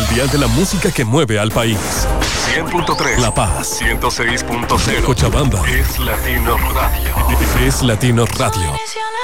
Dial de la música que mueve al país. 100.3 La Paz. 106.0 Cochabamba. Es Latino Radio. Es Latino Radio.